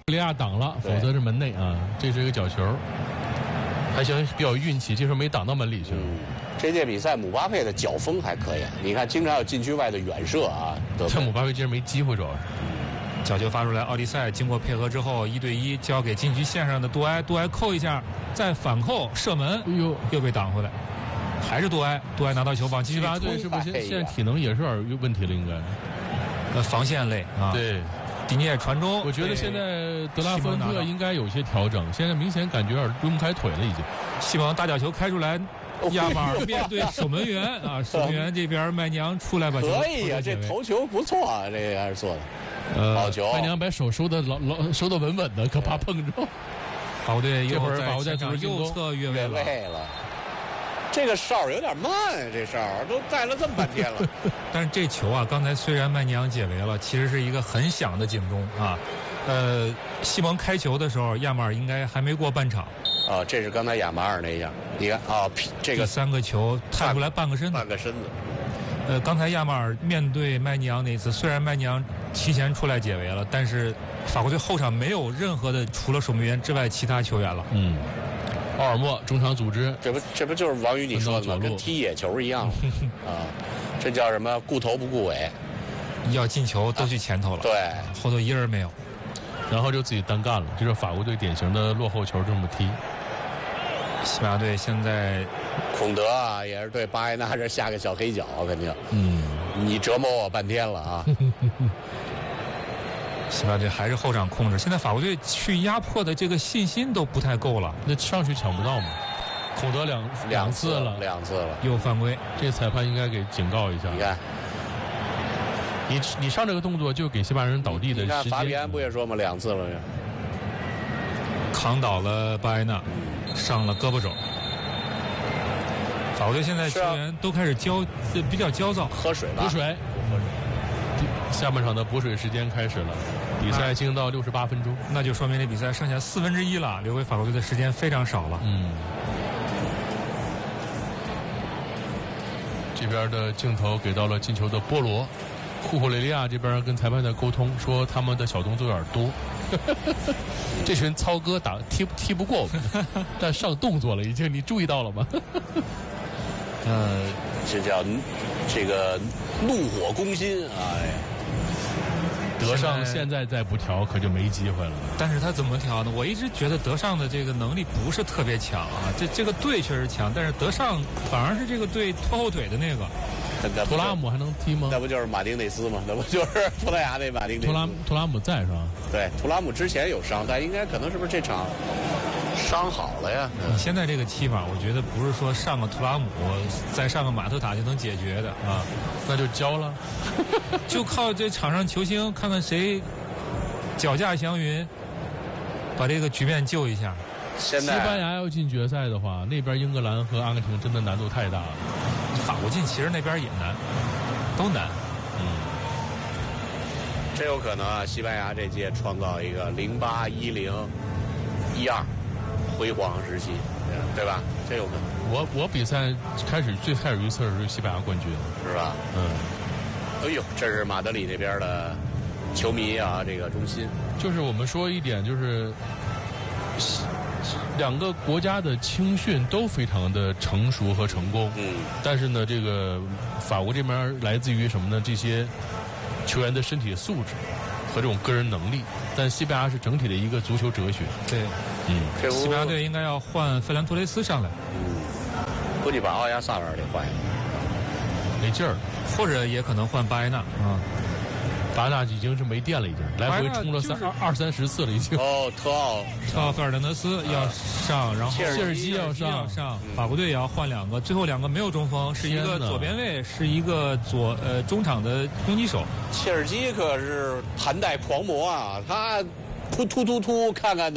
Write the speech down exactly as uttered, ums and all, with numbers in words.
利亚挡了，否则是门内啊。这是一个角球，还行，比较运气，这时候没挡到门里去。 嗯，这届比赛姆巴佩的脚风还可以，你看经常有禁区外的远射啊。 这姆巴佩今儿没机会，主要是。 角球发出来，奥迪赛经过配合之后，一对一交给禁区线上的杜埃，杜埃扣一下，再反扣射门，哎呦，又被挡回来，还是杜埃，杜埃拿到球，往继续拉。 对，是不是现在体能也是有点问题了？应该， 呃，防线类啊。 对， 迪涅传中， 我觉得现在德拉芬特应该有些调整，现在明显感觉有点抡不开腿了，已经。 西蒙大角球开出来。亚马尔面对守门员啊，守门员这边麦娘出来把球。 可以啊，这头球不错啊，这个还是做的。 呃， 好球！ 麦娘把手收的老老收的稳稳的，可怕碰着。 法国队这会儿法国队在右侧越位了。这个哨有点慢，这哨都带了这么半天了。 但是这球啊，刚才虽然麦娘解围了，其实是一个很响的警钟啊。呃，西蒙开球的时候，亚马尔应该还没过半场。 啊，这是刚才亚马尔那样，你看啊，这个三个球探出来半个身子， 半个身子。 呃，刚才亚马尔面对麦尼昂那次，虽然麦尼昂提前出来解围了，但是法国队后场没有任何的除了守门员之外其他球员了。 嗯，奥尔莫中场组织， 这不这不就是王宇你说的吗？跟踢野球一样啊，这叫什么？顾头不顾尾， 要进球都去前头了， 对， 后头一人没有。 然后就自己单干了，这是法国队典型的落后球这么踢。 西班牙队现在， 孔德啊，也是对巴埃纳这下个小黑脚，肯定。 嗯， 你折磨我半天了啊！ 西班牙队还是后场控制，现在法国队去压迫的这个信心都不太够了。 那上去抢不到嘛？孔德两两次了， 两次了， 又犯规， 这裁判应该给警告一下。 你看。 你你上这个动作就给西班牙人倒地的时间。 你看法比安不也说吗？两次了， 扛倒了巴埃纳，上了胳膊肘。法国队现在球员都开始焦，比较焦躁。 喝水吧， 补水。喝水。下半场的补水时间开始了，比赛进行到六十八分钟， 那就说明这比赛剩下四分之一了，留给法国队的时间非常少了。 嗯。这边的镜头给到了进球的波罗。库库雷利亚这边跟裁判在沟通，说他们的小动作有点多。这群糙哥打踢踢不过我们，但上动作了已经，你注意到了吗？ 呃，这叫这个怒火攻心啊！哎， 德尚现在再不调，可就没机会了。 但是他怎么调呢？我一直觉得德尚的这个能力不是特别强啊，这这个队确实强，但是德尚反而是这个队拖后腿的那个。 图拉姆还能踢吗？ 那不就是马丁内斯吗？那不就是葡萄牙那马丁内斯？ 图拉图拉姆在是吧？ 对，图拉姆之前有伤，但应该可能是不是这场伤好了呀？ 你现在这个踢法，我觉得不是说上个图拉姆再上个马特塔就能解决的啊， 那就交了， 就靠这场上球星看看谁脚驾祥云，把这个局面救一下。 现在西班牙要进决赛的话，那边英格兰和阿根廷真的难度太大了。 法国进其实那边也难，都难。 嗯， 真有可能啊！西班牙这届创造一个零八一零一二辉煌时期，对吧？真有可能。 我我比赛开始最开始预测的是西班牙冠军， 是吧？ 嗯。 哎呦，这是马德里那边的球迷啊，这个中心。 就是我们说一点，就是两个国家的青训都非常的成熟和成功。 嗯。 但是呢，这个法国这边来自于什么呢？这些球员的身体素质和这种个人能力。但西班牙是整体的一个足球哲学。 对。 嗯。 西班牙队应该要换费兰托雷斯上来。 嗯。估计把奥亚萨尔给换下来。 没劲儿。 或者也可能换巴埃纳啊。 巴埃纳已经是没电了，已经来回冲了三、就是、二三十次了，已经。 哦，特奥特奥费尔南德斯要上，然后切尔基要上， 要上，法国队也要换两个，最后两个没有中锋，是一个左边卫，是一个左呃中场的攻击手。 切尔基可是盘带狂魔啊，他突突突突看看。